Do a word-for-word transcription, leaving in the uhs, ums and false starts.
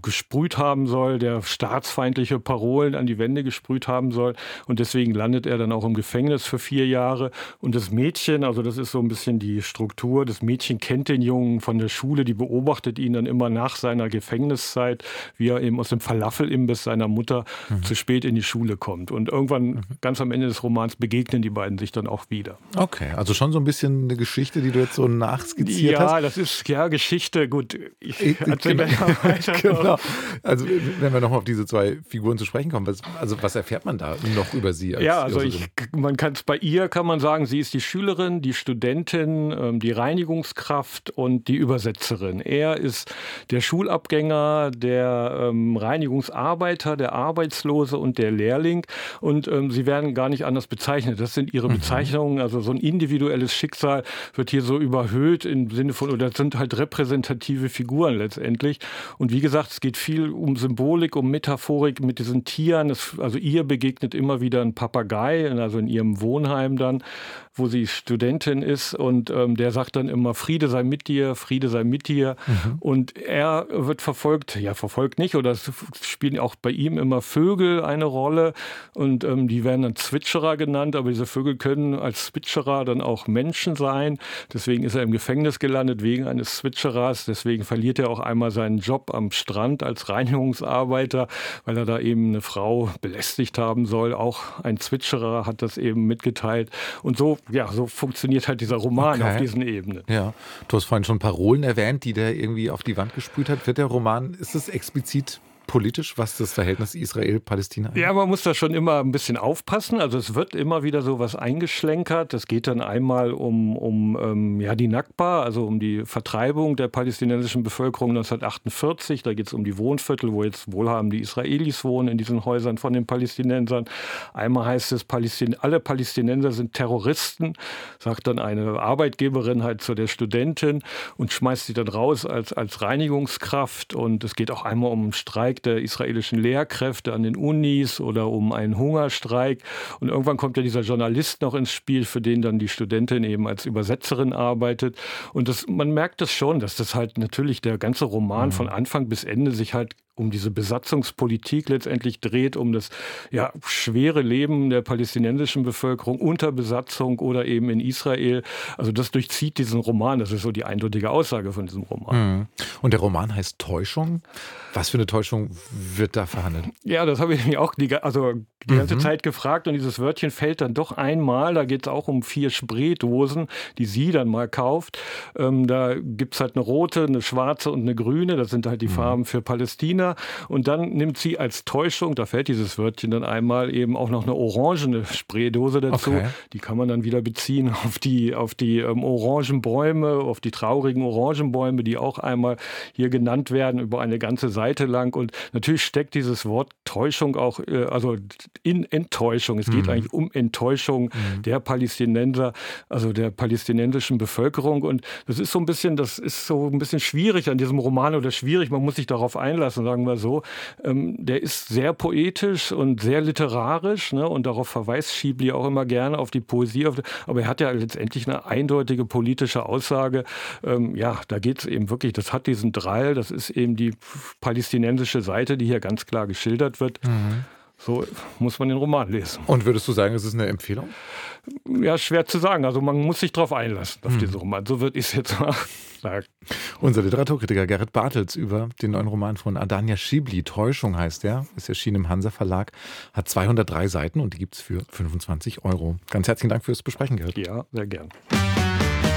gesprüht haben soll, der staatsfeindliche Parolen an die Wände gesprüht haben soll. Und deswegen landet er dann auch im Gefängnis für vier Jahre. Und das Mädchen, also das ist so ein bisschen die Struktur, das Mädchen kennt den Jungen von der Schule, die beobachtet ihn dann immer nach seiner Gefängniszeit, wie er eben aus dem Falafelimbiss seiner Mutter mhm. zu spät in die Schule kommt. Und irgendwann, mhm. ganz am Ende des Romans, begegnen die beiden sich dann auch wieder. Okay, also schon so ein bisschen eine Geschichte, die du jetzt so nachskizziert ja, hast. Ja, das ist ja Geschichte. Gut, ich ich erzähle genau, ja weiter. Genau. Also wenn wir nochmal auf diese zwei Figuren zu sprechen kommen, was, also was erfährt man da noch über sie? Als ja, also ich, man kann es bei ihr, kann man sagen, sie ist die Schülerin, die Studentin, ähm, die Reinigungskraft und die Übersetzerin. Er ist der Schulabgänger, der ähm, Reinigungsarbeiter, der Arbeitslose und der Lehrling. Und ähm, sie werden gar nicht anders bezeichnet. Das sind ihre mhm. Bezeichnungen. Also so ein individuelles Schicksal wird hier so überhöht im Sinne von, oder das sind halt repräsentative Figuren letztendlich. Und wie gesagt, es geht viel um Symbolik, um Metaphorik mit diesen Tieren. Es, also ihr begegnet immer wieder ein Papagei, also in ihrem Wohnheim dann, wo sie Studentin ist. Und ähm, der sagt dann immer, Friede sei mit dir, Friede sei mit dir. Mhm. Und er wird verfolgt, ja verfolgt nicht, oder es spielen auch bei ihm immer Vögel eine Rolle. Und ähm, die werden dann Zwitscherer genannt, aber diese Vögel können als Zwitscherer dann auch Menschen sein. Deswegen ist er im Gefängnis gelandet wegen eines Zwitscherers. Deswegen verliert er auch einmal seinen Job am Strand als Reinigungsarbeiter, weil er da eben eine Frau belästigt haben soll. Auch ein Zwitscherer hat das eben mitgeteilt. Und so, ja, so funktioniert halt dieser Roman okay. auf diesen Ebenen. Ja, du hast vorhin schon Parolen erwähnt, die der irgendwie auf die Wand gesprüht hat. Wird der Roman, ist es explizit politisch, was das Verhältnis Israel-Palästina angeht? Ja, man muss da schon immer ein bisschen aufpassen. Also es wird immer wieder so was eingeschlenkert. Es geht dann einmal um, um ähm, ja, die Nakba, also um die Vertreibung der palästinensischen Bevölkerung neunzehnhundertachtundvierzig. Da geht es um die Wohnviertel, wo jetzt wohlhabende Israelis wohnen in diesen Häusern von den Palästinensern. Einmal heißt es, Palästin- alle Palästinenser sind Terroristen, sagt dann eine Arbeitgeberin halt zu der Studentin und schmeißt sie dann raus als, als Reinigungskraft. Und es geht auch einmal um einen Streik der israelischen Lehrkräfte an den Unis oder um einen Hungerstreik. Und irgendwann kommt ja dieser Journalist noch ins Spiel, für den dann die Studentin eben als Übersetzerin arbeitet. Und das, man merkt das schon, dass das halt natürlich der ganze Roman mhm. von Anfang bis Ende sich halt um diese Besatzungspolitik letztendlich dreht, um das ja, schwere Leben der palästinensischen Bevölkerung unter Besatzung oder eben in Israel. Also das durchzieht diesen Roman. Das ist so die eindeutige Aussage von diesem Roman. Mhm. Und der Roman heißt Täuschung. Was für eine Täuschung wird da verhandelt? Ja, das habe ich mich auch die, also die ganze mhm. Zeit gefragt und dieses Wörtchen fällt dann doch einmal. Da geht es auch um vier Spraydosen, die sie dann mal kauft. Ähm, da gibt es halt eine rote, eine schwarze und eine grüne. Das sind halt die mhm. Farben für Palästina. Und dann nimmt sie als Täuschung, da fällt dieses Wörtchen dann einmal, eben auch noch eine orangene Spraydose dazu. Okay. Die kann man dann wieder beziehen auf die, auf die ähm, Orangenbäume, auf die traurigen Orangenbäume, die auch einmal hier genannt werden über eine ganze Seite lang. Und natürlich steckt dieses Wort Täuschung auch, äh, also in Enttäuschung. Es geht mhm. eigentlich um Enttäuschung mhm. der Palästinenser, also der palästinensischen Bevölkerung. Und das ist so ein bisschen, das ist so ein bisschen schwierig an diesem Roman oder schwierig. Man muss sich darauf einlassen, sagen wir so. Ähm, der ist sehr poetisch und sehr literarisch, ne? Und darauf verweist Schibli auch immer gerne auf die Poesie. Auf die, aber er hat ja letztendlich eine eindeutige politische Aussage. Ähm, ja, da geht es eben wirklich, das hat diesen Drall, das ist eben die palästinensische Seite, die hier ganz klar geschildert wird. Mhm. So muss man den Roman lesen. Und würdest du sagen, es ist eine Empfehlung? Ja, schwer zu sagen. Also man muss sich darauf einlassen, auf hm. diesen Roman. So würde ich es jetzt mal sagen. Unser Literaturkritiker Gerrit Bartels über den neuen Roman von Adania Schibli. Täuschung heißt der. Ist erschienen im Hansa Verlag. Hat zweihundertdrei Seiten und die gibt es für fünfundzwanzig Euro. Ganz herzlichen Dank fürs Besprechen, Gerrit. Ja, sehr gern.